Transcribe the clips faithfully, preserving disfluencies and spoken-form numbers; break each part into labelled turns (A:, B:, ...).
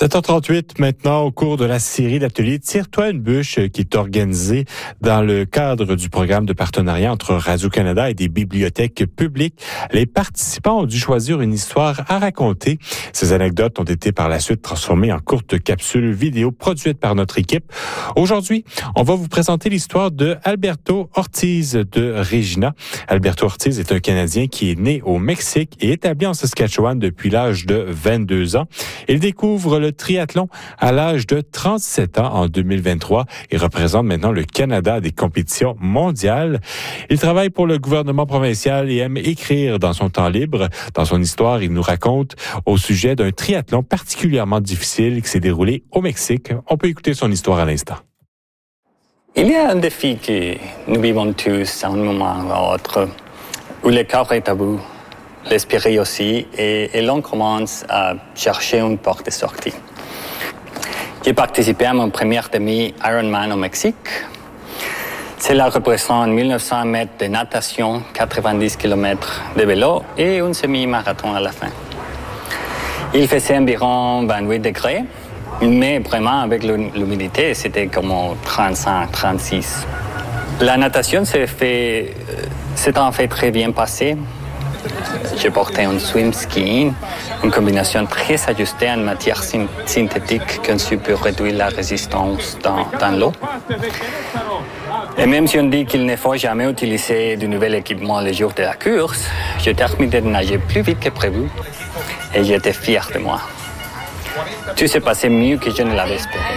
A: sept heures trente-huit maintenant, au cours de la série d'ateliers Tire-toi une bûche qui est organisée dans le cadre du programme de partenariat entre Radio-Canada et des bibliothèques publiques. Les participants ont dû choisir une histoire à raconter. Ces anecdotes ont été par la suite transformées en courtes capsules vidéo produites par notre équipe. Aujourd'hui, on va vous présenter l'histoire de Alberto Ortiz de Regina. Alberto Ortiz est un Canadien qui est né au Mexique et établi en Saskatchewan depuis l'âge de vingt-deux ans. Il découvre le triathlon à l'âge de trente-sept ans en deux mille vingt-trois et représente maintenant le Canada à des compétitions mondiales. Il travaille pour le gouvernement provincial et aime écrire dans son temps libre. Dans son histoire, il nous raconte au sujet d'un triathlon particulièrement difficile qui s'est déroulé au Mexique. On peut écouter son histoire à l'instant.
B: Il y a un défi que nous vivons tous à un moment ou à l'autre, où le corps est tabou, l'esprit aussi, et, et l'on commence à chercher une porte de sortie. J'ai participé à mon premier demi-Ironman au Mexique. Cela représente mille neuf cents mètres de natation, quatre-vingt-dix kilomètres de vélo et un semi-marathon à la fin. Il faisait environ vingt-huit degrés, mais vraiment avec l'humidité, c'était comme trente-cinq, trente-six. La natation s'est fait, c'est en fait très bien passé. J'ai porté un swim skiing, une combinaison très ajustée en matière synthétique conçue pour réduire la résistance dans, dans l'eau. Et même si on dit qu'il ne faut jamais utiliser du nouvel équipement le jour de la course, j'ai terminé de nager plus vite que prévu et j'étais fier de moi. Tout s'est passé mieux que je ne l'avais espéré.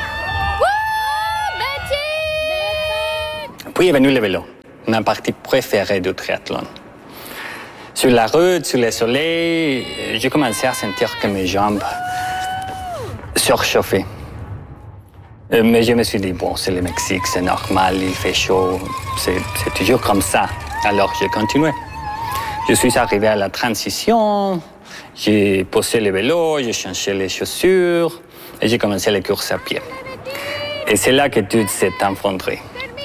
B: Puis est venu le vélo, ma partie préférée du triathlon. Sur la route, sous le soleil, j'ai commencé à sentir que mes jambes surchauffaient. Mais je me suis dit, bon, c'est le Mexique, c'est normal, il fait chaud, c'est, c'est toujours comme ça. Alors j'ai continué. Je suis arrivé à la transition, j'ai posé le vélo, j'ai changé les chaussures et j'ai commencé les courses à pied. Et c'est là que tout s'est effondré.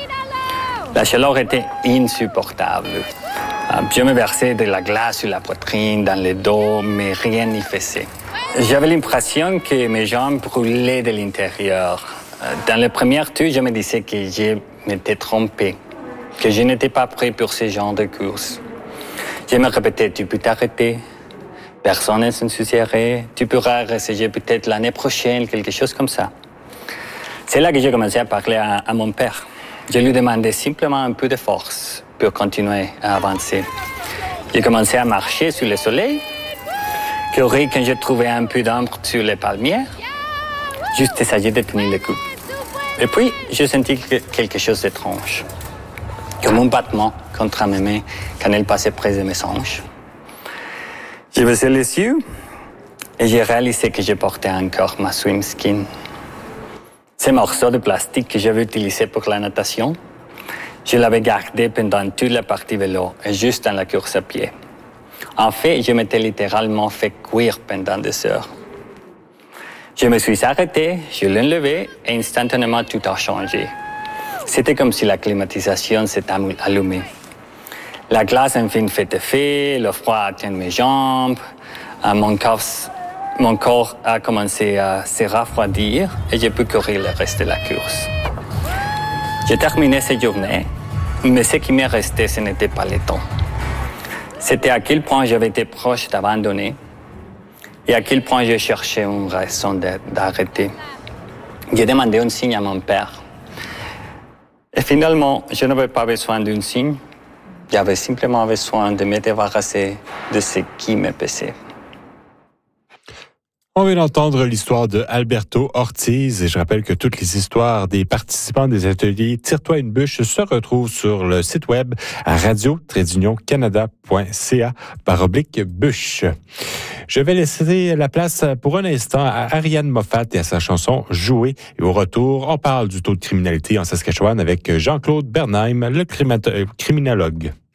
B: La chaleur était insupportable. Je me versais de la glace sur la poitrine, dans le dos, mais rien n'y faisait. J'avais l'impression que mes jambes brûlaient de l'intérieur. Dans le premier tour, je me disais que je m'étais trompé, que je n'étais pas prêt pour ce genre de course. Je me répétais, tu peux t'arrêter, personne ne s'en soucierait, tu pourras réessayer peut-être l'année prochaine, quelque chose comme ça. C'est là que j'ai commencé à parler à, à mon père. Je lui demandais simplement un peu de force pour continuer à avancer. J'ai commencé à marcher sous le soleil, courir quand je trouvais un peu d'ombre sur les palmiers, juste essayer de tenir le coup. Et puis, j'ai senti quelque chose d'étrange, comme un battement contre mes mains quand elle passait près de mes hanches. J'ai baissé les yeux et j'ai réalisé que je portais encore ma swim skin. Ces morceaux de plastique que j'avais utilisés pour la natation, je l'avais gardé pendant toute la partie vélo et juste dans la course à pied. En fait, je m'étais littéralement fait cuire pendant des heures. Je me suis arrêté, je l'ai enlevé et instantanément tout a changé. C'était comme si la climatisation s'était allumée. La glace enfin fait effet, le froid atteint mes jambes, mon corps, mon corps a commencé à se refroidir et j'ai pu courir le reste de la course. J'ai terminé cette journée, mais ce qui m'est resté, ce n'était pas le temps. C'était à quel point j'avais été proche d'abandonner et à quel point j'ai cherché une raison d'arrêter. J'ai demandé un signe à mon père. Et finalement, je n'avais pas besoin d'un signe. J'avais simplement besoin de me débarrasser de ce qui me pesait.
A: On vient d'entendre l'histoire de Alberto Ortiz et je rappelle que toutes les histoires des participants des ateliers Tire-toi une bûche se retrouvent sur le site web à radio tiret canada point c a par oblique bûche. Je vais laisser la place pour un instant à Ariane Moffat et à sa chanson Jouer. Et au retour, on parle du taux de criminalité en Saskatchewan avec Jean-Claude Bernheim, le criminologue.